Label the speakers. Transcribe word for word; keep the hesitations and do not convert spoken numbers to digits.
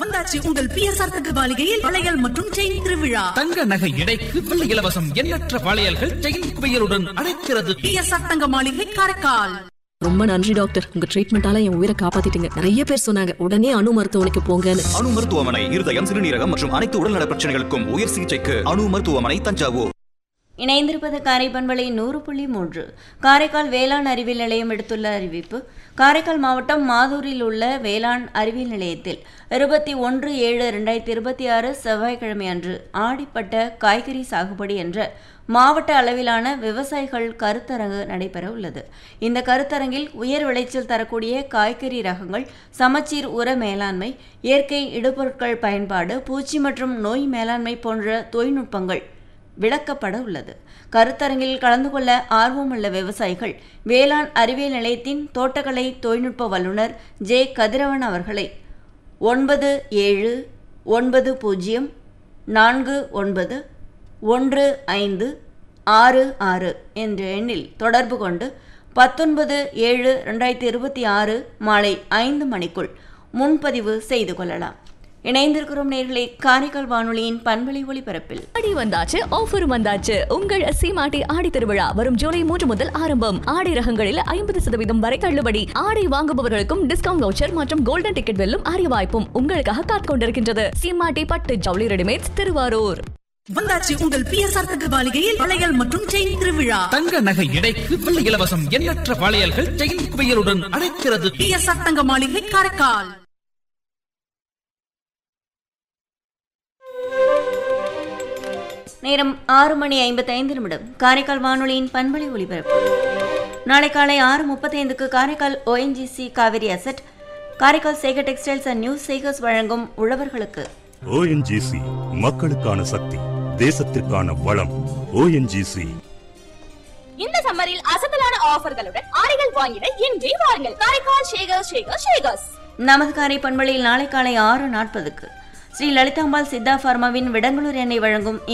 Speaker 1: வந்தாச்சு உங்கள் B S R தங்கமாளிகையில் வளையல் மற்றும் செயின் திருவிழா.
Speaker 2: தங்க நகை எடைக்கு வெள்ளி இலவசம். எண்ணற்ற வளையல்கள் செயின் குவியலுடன் அழைக்கிறது.
Speaker 1: B S R Thangamaligai Karaikal.
Speaker 3: ரொம்ப நன்றி டாக்டர், உங்க ட்ரீட்மெண்டால என் உயிரை காப்பாத்திட்டீங்க. நிறைய பேர் சொன்னாங்க உடனே அணு மருத்துவமனைக்கு போங்கன்னு.
Speaker 4: அணு மருத்துவமனை இருதயம், சிறுநீரகம் மற்றும் அனைத்து உடல்நல பிரச்சனைகளுக்கும் உயர் சிகிச்சைக்கு அணு மருத்துவமனை, தஞ்சாவூர்.
Speaker 5: இணைந்திருப்பது காரை பண்பலை நூறு புள்ளி மூன்று. காரைக்கால் வேளாண் அறிவியல் நிலையம் எடுத்துள்ள அறிவிப்பு. காரைக்கால் மாவட்டம் மாதூரில் உள்ள வேளாண் அறிவியல் நிலையத்தில் இருபத்தி ஒன்று ஏழு இரண்டாயிரத்தி இருபத்தி ஆறு செவ்வாய்க்கிழமை அன்று ஆடிப்பட்ட காய்கறி சாகுபடி என்ற மாவட்ட அளவிலான விவசாயிகள் கருத்தரங்கு நடைபெற உள்ளது. இந்த கருத்தரங்கில் உயர் விளைச்சல் தரக்கூடிய காய்கறி ரகங்கள், சமச்சீர் உர மேலாண்மை, இயற்கை இடுபொருட்கள் பயன்பாடு, பூச்சி மற்றும் நோய் மேலாண்மை போன்ற தொழில்நுட்பங்கள் விளக்கப்பட உள்ளது. கருத்தரங்கில் கலந்து கொள்ள ஆர்வமுள்ள விவசாயிகள் வேளாண் அறிவியல் நிலையத்தின் தோட்டக்கலை தொழில்நுட்ப வல்லுநர் ஜே கதிரவன் அவர்களை ஒன்பது ஏழு ஒன்பது பூஜ்ஜியம் நான்கு ஒன்பது ஒன்று ஐந்து ஆறு ஆறு என்ற எண்ணில் தொடர்பு கொண்டு பத்தொன்பது ஏழு ரெண்டாயிரத்தி இருபத்தி ஆறு மாலை ஐந்து மணிக்குள் முன்பதிவு செய்து கொள்ளலாம். இணைந்திருக்கிறோம் நேர்களே, காரைக்கால் வானொலியின் பண்பலை ஒளிபரப்பில்.
Speaker 6: ஆடி வந்தாச்சு, ஆஃபர் வந்தாச்சு. உங்கள் சீமாட்டி ஆடி திருவிழா வரும் ஜூலை மூன்று முதல் ஆரம்பம். ஆடை ரகங்களில் ஐம்பது சதவீதம் வரை தள்ளுபடி. ஆடை வாங்குபவர்களுக்கும் டிஸ்கவுண்ட் வவுச்சர் மற்றும் கோல்டன் டிக்கெட் வெல்லும் அரிய வாய்ப்பும் உங்களுக்காக காத்துக் கொண்டிருக்கின்றது. சீமாட்டி பட்டு ஜவுளி ரெடிமேட்ஸ், திருவாரூர்.
Speaker 1: வந்தாச்சு உங்கள் பி எஸ் ஆர் தங்கமாளிகையில் வளையல் மற்றும் செயின் திருவிழா.
Speaker 2: தங்க நகை எடைக்கு வெள்ளி இலவசம். எண்ணற்ற வளையல்கள் செயின் குவியலுடன் அழைக்கிறது.
Speaker 1: B S R Thangamaligai Karaikal.
Speaker 5: நேரம் ஆறு மணி ஐம்பத்தி ஐந்து நிமிடம். காரைக்கால் வானொலியின் பண்பலை ஒலிபரப்பு. நாளை காலை ஆறு முப்பத்தி ஐந்துக்கு காரைக்கால் ஓ N G C Kaveri asset, Karaikal Sekar textiles and new Sekar's வழங்கும் உழவர்களுக்கு.
Speaker 7: ஓ என் ஜி சி மக்களுக்கான சக்தி, தேசத்திற்கான வளம். ஓ என் ஜி சி.
Speaker 8: இந்த சம்மரில் அசத்தலான ஆஃபர்களுடன் ஆடைகள் வாங்கிட இன்றே வாருங்கள். காரைக்கால் சேகர் சேகர் சேகர்ஸ்.
Speaker 5: நமது காரை பண்பலையில் நாளை காலை ஆறு நாற்பதுக்கு ஸ்ரீ லலிதாம்பாள் சித்தா பார்மாவின் விடங்களூர் எண்ணெய் வழங்கும்